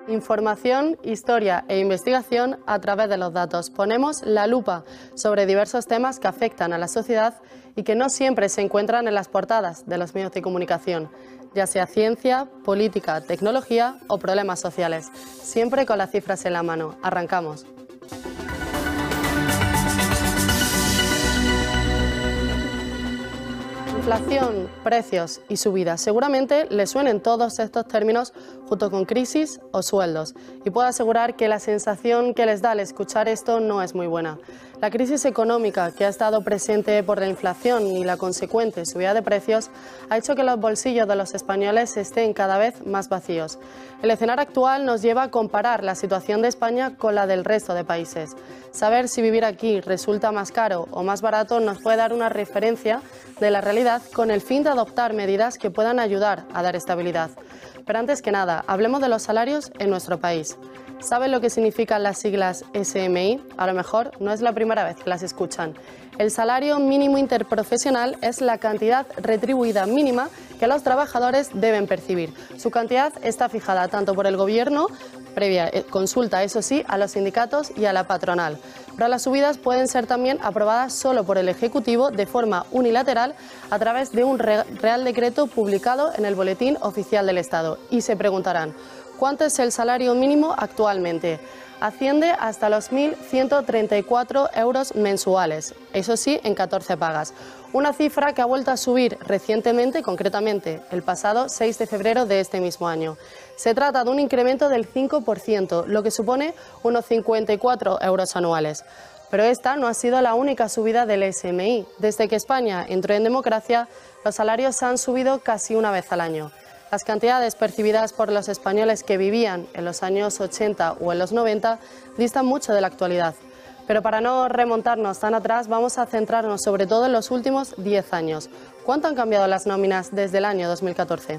Información, historia e investigación a través de los datos. Ponemos la lupa sobre diversos temas que afectan a la sociedad y que no siempre se encuentran en las portadas de los medios de comunicación, ya sea ciencia, política, tecnología o problemas sociales. Siempre con las cifras en la mano. Arrancamos. Inflación, precios y subidas. Seguramente le suenen todos estos términos junto con crisis o sueldos. Y puedo asegurar que la sensación que les da al escuchar esto no es muy buena. La crisis económica que ha estado presente por la inflación y la consecuente subida de precios ha hecho que los bolsillos de los españoles estén cada vez más vacíos. El escenario actual nos lleva a comparar la situación de España con la del resto de países. Saber si vivir aquí resulta más caro o más barato nos puede dar una referencia de la realidad con el fin de adoptar medidas que puedan ayudar a dar estabilidad. Pero antes que nada, hablemos de los salarios en nuestro país. ¿Saben lo que significan las siglas SMI? A lo mejor no es la primera vez que las escuchan. El salario mínimo interprofesional es la cantidad retribuida mínima que los trabajadores deben percibir. Su cantidad está fijada tanto por el Gobierno, previa consulta, eso sí, a los sindicatos y a la patronal. Pero las subidas pueden ser también aprobadas solo por el Ejecutivo de forma unilateral a través de un Real Decreto publicado en el Boletín Oficial del Estado. Y se preguntarán, ¿cuánto es el salario mínimo actualmente? Asciende hasta los 1.134 euros mensuales, eso sí, en 14 pagas. Una cifra que ha vuelto a subir recientemente, concretamente el pasado 6 de febrero de este mismo año. Se trata de un incremento del 5%, lo que supone unos 54 euros anuales. Pero esta no ha sido la única subida del SMI. Desde que España entró en democracia, los salarios han subido casi una vez al año. Las cantidades percibidas por los españoles que vivían en los años 80 o en los 90 distan mucho de la actualidad. Pero para no remontarnos tan atrás, vamos a centrarnos sobre todo en los últimos 10 años. ¿Cuánto han cambiado las nóminas desde el año 2014?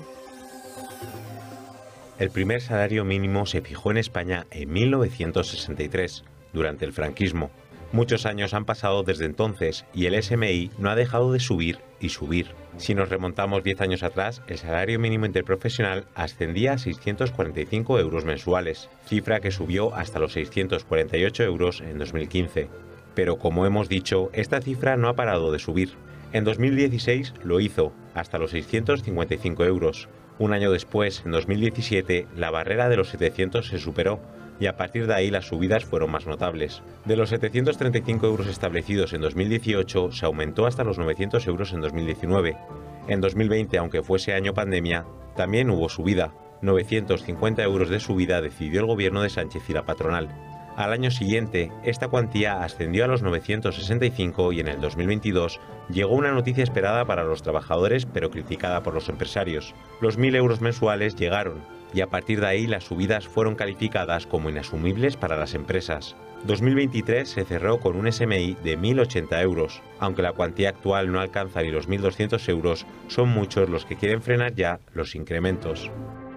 El primer salario mínimo se fijó en España en 1963, durante el franquismo. Muchos años han pasado desde entonces y el SMI no ha dejado de subir y subir. Si nos remontamos 10 años atrás, el salario mínimo interprofesional ascendía a 645 euros mensuales, cifra que subió hasta los 648 euros en 2015. Pero como hemos dicho, esta cifra no ha parado de subir. En 2016 lo hizo, hasta los 655 euros. Un año después, en 2017, la barrera de los 700 se superó, y a partir de ahí las subidas fueron más notables. De los 735 euros establecidos en 2018, se aumentó hasta los 900 euros en 2019. En 2020, aunque fuese año pandemia, también hubo subida. 950 euros de subida decidió el gobierno de Sánchez y la patronal. Al año siguiente, esta cuantía ascendió a los 965 y en el 2022 llegó una noticia esperada para los trabajadores pero criticada por los empresarios. Los 1.000 euros mensuales llegaron y a partir de ahí las subidas fueron calificadas como inasumibles para las empresas. 2023 se cerró con un SMI de 1.080 euros. Aunque la cuantía actual no alcanza ni los 1.200 euros, son muchos los que quieren frenar ya los incrementos.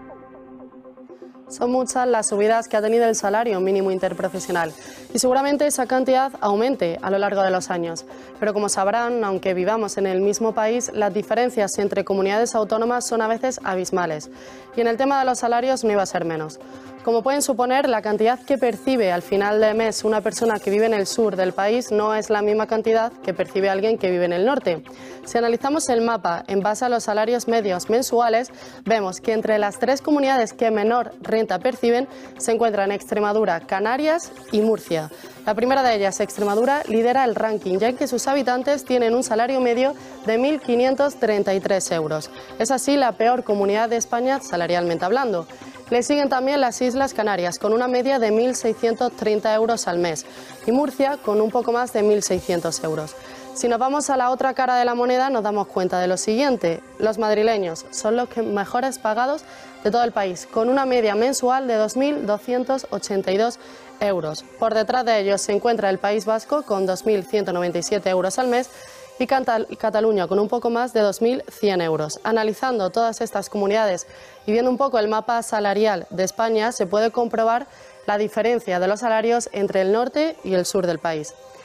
Son muchas las subidas que ha tenido el salario mínimo interprofesional y seguramente esa cantidad aumente a lo largo de los años. Pero como sabrán, aunque vivamos en el mismo país, las diferencias entre comunidades autónomas son a veces abismales. Y en el tema de los salarios no iba a ser menos. Como pueden suponer, la cantidad que percibe al final de mes una persona que vive en el sur del país no es la misma cantidad que percibe alguien que vive en el norte. Si analizamos el mapa en base a los salarios medios mensuales, vemos que entre las tres comunidades que menor renta perciben se encuentran Extremadura, Canarias y Murcia. La primera de ellas, Extremadura, lidera el ranking, ya que sus habitantes tienen un salario medio de 1.533 euros. Es así la peor comunidad de España salarialmente hablando. Le siguen también las Islas Canarias, con una media de 1.630 euros al mes, y Murcia, con un poco más de 1.600 euros. Si nos vamos a la otra cara de la moneda, nos damos cuenta de lo siguiente. Los madrileños son los mejores pagados de todo el país, con una media mensual de 2.282 euros. Por detrás de ellos se encuentra el País Vasco, con 2.197 euros al mes, y Cataluña con un poco más de 2.100 euros. Analizando todas estas comunidades y viendo un poco el mapa salarial de España, se puede comprobar la diferencia de los salarios entre el norte y el sur del país.